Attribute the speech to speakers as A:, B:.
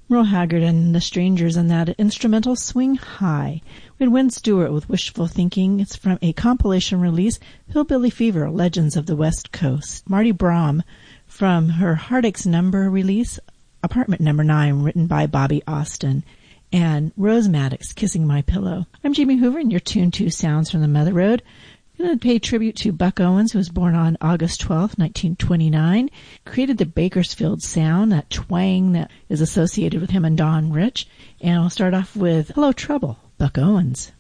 A: Merle Haggard and the Strangers and that instrumental Swing High. We had Wynn Stewart with Wishful Thinking. It's from a compilation release, Hillbilly Fever, Legends of the West Coast. Marty Braum from her Heartaches Number release, Apartment Number 9, written by Bobby Austin. And Rose Maddox, Kissing My Pillow. I'm Jamie Hoover, and you're tuned to Sounds from the Mother Road. I'm going to pay tribute to Buck Owens, who was born on August 12, 1929. Created the Bakersfield sound, that twang that is associated with him and Don Rich. And I'll start off with Hello Trouble, Buck Owens.